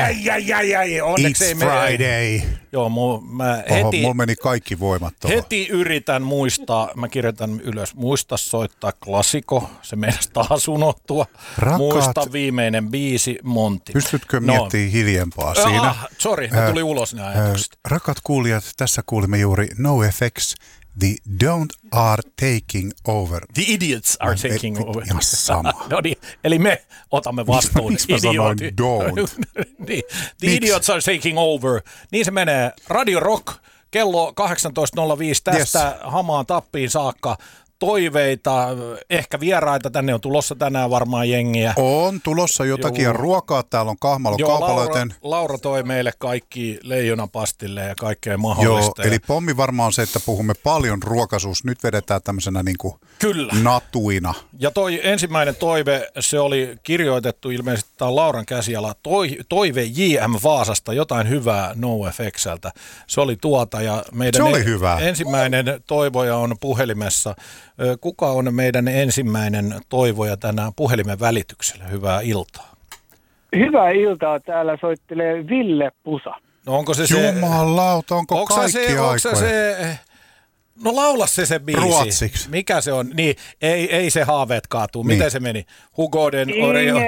Onneksi It's Friday. Joo, Mulla meni kaikki voimat tuohon. Heti yritän muistaa, mä kirjoitan ylös, muista soittaa klassikko, se meinasi taas unohtua. Muista viimeinen biisi, Monty. Pystytkö miettimään hiljempaa siinä? Sorry, ne tuli ulos ne ajatukset. Rakkaat kuulijat, tässä kuulimme juuri NoFX. The don't are taking over. The idiots are taking over. Ihan sama. No niin, eli me otamme vastuun. Miksi mä sanoin don't? Niin, the idiots are taking over. Niin se menee. Radio Rock, kello 18.05 tästä Hamaan Tappiin saakka. Toiveita, ehkä vieraita, tänne on tulossa tänään varmaan jengiä. On tulossa jotakin ja ruokaa, täällä on Kahmalo kaupaloiden. Laura toi meille kaikki leijonapastille ja kaikkea mahdollista. Joo, eli pommi varmaan on se, että puhumme paljon ruokaisuus. Nyt vedetään tämmöisenä niinku natuina. Ja toi ensimmäinen toive, se oli kirjoitettu ilmeisesti, tämä on Lauran käsiala, toive JM Vaasasta, jotain hyvää NoFXltä. Se oli tuota ja meidän ensimmäinen toivoja on puhelimessa. Kuka on meidän ensimmäinen toivoja tänään puhelimen välityksellä? Hyvää iltaa. Hyvää iltaa. Täällä soittelee Ville Pusa. No onko se Jumalauta, onko kaikki aikoja? No laula se biisi. Ruotsiksi. Mikä se on? Niin, ei se haaveet kaatuu. Niin. Miten se meni? Hugoden Oreo.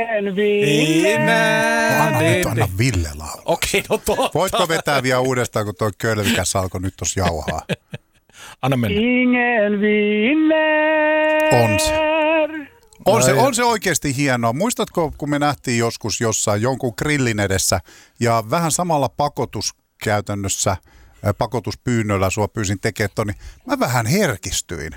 Anna Ville laulaa. Okei, no totta. Voitko vetää vielä uudestaan, kun toi kölvikäs alkoi nyt tossa jauhaa? Anna mennä. Ingen vinner. On se oikeasti hienoa. Muistatko, kun me nähtiin joskus jossain jonkun grillin edessä ja vähän samalla pakotuskäytännössä, pakotuspyynnöllä sua pyysin tekemään ton, niin mä vähän herkistyin.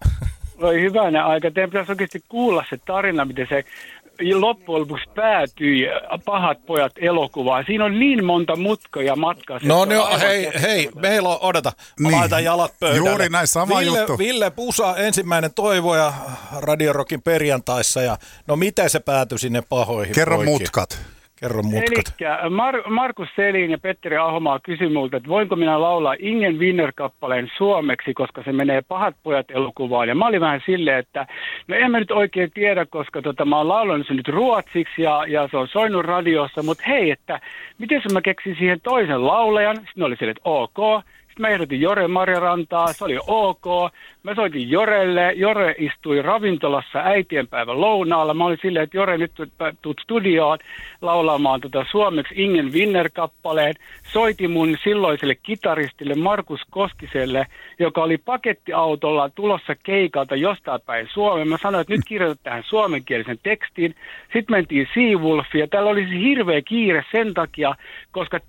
Oi hyvänä aika. Teidän pitäisi oikeasti kuulla se tarina, miten se loppujen lopuksi päätyi Pahat pojat -elokuvaan. Siinä on niin monta mutkaa ja matkaa. No hei, meillä on, odota. Mä laitan jalat pöydälle. Juuri näin, sama juttu. Ville Pusa, ensimmäinen toivoja Radio Rockin perjantaissa. Ja no miten se päätyi sinne pahoihin Kerro mutkat. Elikkä Markus Selin ja Petteri Ahomaa kysyi multa, että voinko minä laulaa Ingen Vinner-kappaleen suomeksi, koska se menee Pahat pojat -elokuvaan. Ja mä olin vähän silleen, että no en mä nyt oikein tiedä, koska mä oon laulanut sen nyt ruotsiksi ja se on soinut radiossa, mutta hei, että miten mä keksin siihen toisen laulajan? Sitten oli silleen, että ok. Mä ehdotin Jore Marjarantaa, se oli ok. Mä soitin Jorelle, Jore istui ravintolassa äitienpäivän lounaalla. Mä olin silleen, että Jore nyt tuut studioon laulaamaan suomeksi Ingen Vinner-kappaleen. Soitin mun silloiselle kitaristille Markus Koskiselle, joka oli pakettiautolla tulossa keikalta jostain päin Suomeen. Mä sanoin, että nyt kirjoitat tähän suomenkielisen tekstin. Sitten mentiin Seawolfiin ja täällä oli hirveä kiire sen takia, koska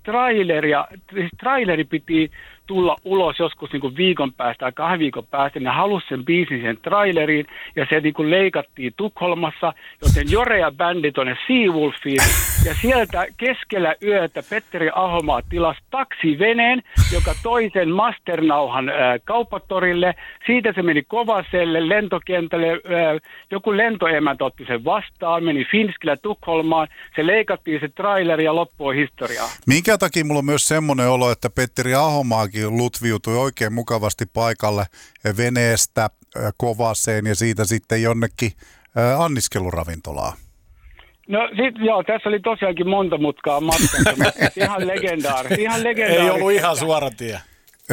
traileri piti tulla ulos joskus niin kuin viikon päästä tai 2 viikon päästä. Ne halusi sen biisin sen traileriin ja se niin kuin leikattiin Tukholmassa, joten Jore ja bändi tuonne Seawolfiin. Ja sieltä keskellä yötä Petteri Ahomaa tilasi taksiveneen, joka toi sen masternauhan kauppatorille. Siitä se meni Kovaselle lentokentälle. Joku lentoemäntä otti sen vastaan, meni Finskillä Tukholmaan. Se leikattiin se traileri ja loppui historiaa. Minkä takia mulla on myös semmoinen olo, että Petteri Ahomaakin lutviutui oikein mukavasti paikalle veneestä Kovaseen ja siitä sitten jonnekin anniskeluravintolaan? No joo, tässä oli tosiaankin monta mutkaa matkassa. Ihan legendaari. Ei ollut ihan suora tie.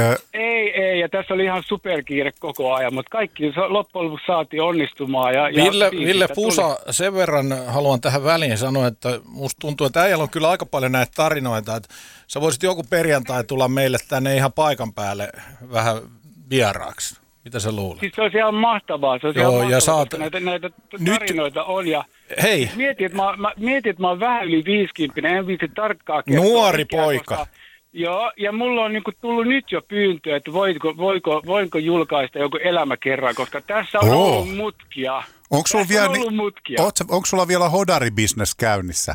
Ei, ja tässä oli ihan superkiire koko ajan, mutta kaikki loppujen lopuksi saatiin onnistumaan. Ville Pusa, sen verran haluan tähän väliin sanoa, että musta tuntuu, että äijällä on kyllä aika paljon näitä tarinoita, että sä voisit joku perjantai tulla meille tänne ihan paikan päälle vähän vieraaksi. Mitä sä luulet? Siis se olisi ihan mahtavaa, koska näitä tarinoita on. Ja hei. Mietin, että mä oon vähän yli 50, en viitsi tarkkaan kertoa. Nuori poika. Joo, ja mulla on niinku tullut nyt jo pyyntö, että voinko julkaista joku elämäkerran, koska tässä on ollut mutkia. Onko sulla vielä hodaribisnes käynnissä?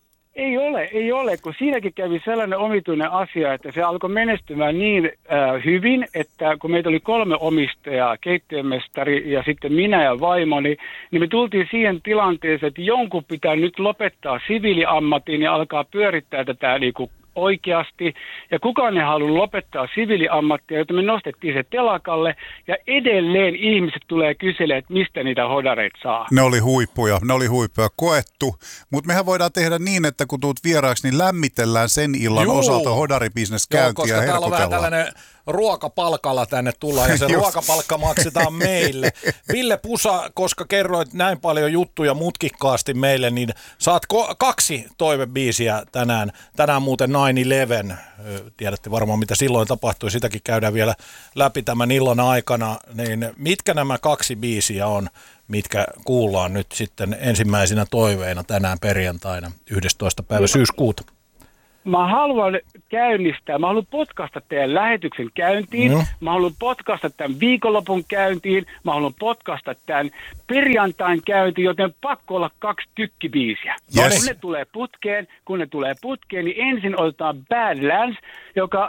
Ei ole, kun siinäkin kävi sellainen omituinen asia, että se alkoi menestymään niin hyvin, että kun meitä oli 3 omistajaa, keittiömestari ja sitten minä ja vaimoni, niin me tultiin siihen tilanteeseen, että jonkun pitää nyt lopettaa siviiliammatin ja alkaa pyörittää tätä niinku oikeasti, ja kukaan ei halua lopettaa siviiliammattia, joten me nostettiin se telakalle, ja edelleen ihmiset tulee kyselemään, että mistä niitä hodareita saa. Ne oli huippuja koettu, mutta mehän voidaan tehdä niin, että kun tuut vieraaksi, niin lämmitellään sen illan osalta hodaribisnes käyntiä ja herkutellaan. Täällä on vähän tällainen ruokapalkalla tänne tullaan ja se ruokapalkka maksetaan meille. Ville Pusa, koska kerroit näin paljon juttuja mutkikkaasti meille, niin saat 2 toivebiisiä tänään. Tänään muuten 9/11. Tiedätte varmaan mitä silloin tapahtui, sitäkin käydään vielä läpi tämän illan aikana. Niin mitkä nämä 2 biisiä on, mitkä kuullaan nyt sitten ensimmäisenä toiveina tänään perjantaina 11. päivä syyskuuta? Mä haluan potkasta teidän lähetyksen käyntiin, mä haluan potkasta tämän viikonlopun käyntiin, mä haluan potkasta tämän perjantain käyntiin, joten pakko olla 2 tykkibiisiä. Yes. Kun ne tulee putkeen, niin ensin otetaan Badlands, joka